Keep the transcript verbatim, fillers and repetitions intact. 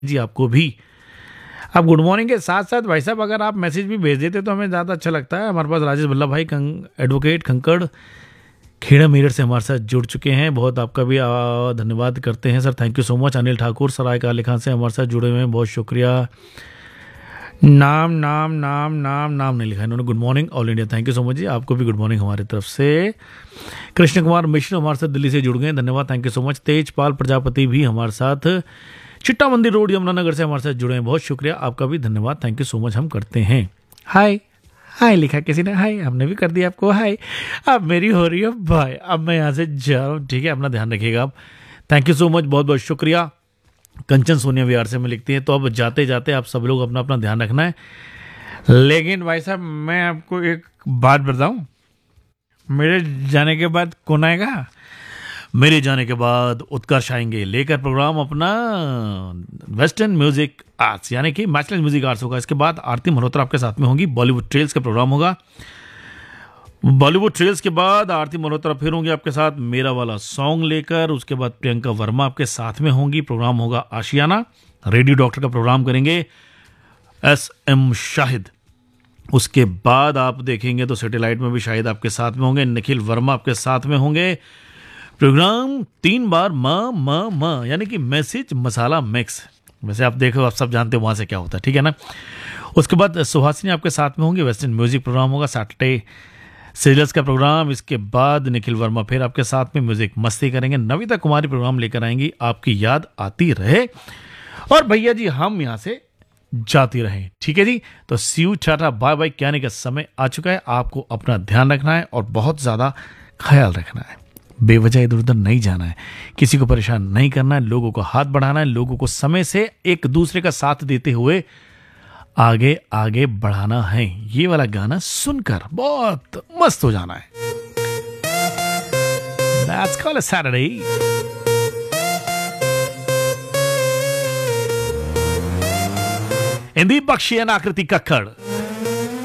जी आपको भी। आप गुड मॉर्निंग के साथ साथ भाई साहब अगर आप मैसेज भी भेज देते तो हमें ज़्यादा अच्छा लगता है। हमारे पास राजेश वल्लभ भाई कंग एडवोकेट खंकड़ खेड़ा मेरठ से हमारे साथ जुड़ चुके हैं। बहुत आपका भी आ, धन्यवाद करते हैं sir, thank you so much. Anil Thakur सराय काले खान से हमारे साथ जुड़े हुए हैं, बहुत शुक्रिया। नाम नाम नाम नाम नाम नहीं लिखा इन्होंने। Good morning all India, thank you so much जी, आपको भी गुड मॉर्निंग हमारी तरफ से। कृष्ण कुमार मिश्र हमारे साथ दिल्ली से जुड़ गए, धन्यवाद, thank you so much. Tejpal Prajapati भी हमारे साथ चिट्टा मंदिर रोड यमुनानगर से हमारे साथ जुड़े हैं, बहुत शुक्रिया आपका भी, धन्यवाद, थैंक यू सो मच हम करते हैं। हाय हाय लिखा किसी ने, हाय हमने भी कर दिया आपको हाय। अब मेरी हो रही है भाई, अब मैं यहाँ से जा रहा हूँ, ठीक है, अपना ध्यान रखिएगा आप, थैंक यू सो मच, बहुत बहुत शुक्रिया। कंचन सोनिया बिहार से में लिखती है, तो अब जाते जाते आप सब लोग अपना अपना ध्यान रखना है। लेकिन भाई साहब मैं आपको एक बात बताऊं, मेरे जाने के बाद कौन आएगा? मेरे जाने के बाद उत्कर्ष आएंगे लेकर प्रोग्राम अपना वेस्टर्न म्यूजिक आर्ट्स, यानी कि मैचलेस म्यूजिक आर्ट्स होगा। इसके बाद आरती मल्होत्रा आपके साथ में होंगी, बॉलीवुड ट्रेल्स का प्रोग्राम होगा। बॉलीवुड ट्रेल्स के बाद आरती मल्होत्रा फिर होंगी आपके साथ मेरा वाला सॉन्ग लेकर। उसके बाद प्रियंका वर्मा आपके साथ में होंगी, प्रोग्राम होगा आशियाना। रेडियो डॉक्टर का प्रोग्राम करेंगे एस एम शाहिद। उसके बाद आप देखेंगे तो सैटेलाइट में भी शाहिद आपके साथ में होंगे, निखिल वर्मा आपके साथ में होंगे। प्रोग्राम तीन बार म म म यानी कि मैसेज मसाला मिक्स, वैसे आप देखो आप सब जानते हो वहाँ से क्या होता है, ठीक है ना। उसके बाद सुहासिनी आपके साथ में होंगे, वेस्टर्न म्यूजिक प्रोग्राम होगा, सैटरडे सीरियल्स का प्रोग्राम। इसके बाद निखिल वर्मा फिर आपके साथ में म्यूजिक मस्ती करेंगे। नविता कुमारी प्रोग्राम लेकर आएंगी, आपकी याद आती रहे। और भैया जी हम यहाँ से जाती रहे, ठीक है जी। तो सी यू टाटा बाय बाय कहने का समय आ चुका है। आपको अपना ध्यान रखना है और बहुत ज़्यादा ख्याल रखना है, बेवजह इधर उधर नहीं जाना है, किसी को परेशान नहीं करना है, लोगों को हाथ बढ़ाना है, लोगों को समय से एक दूसरे का साथ देते हुए आगे आगे बढ़ाना है। ये वाला गाना सुनकर बहुत मस्त हो जाना है। That's called a Saturday. Indeep Bakshi and आकृति कक्कड़।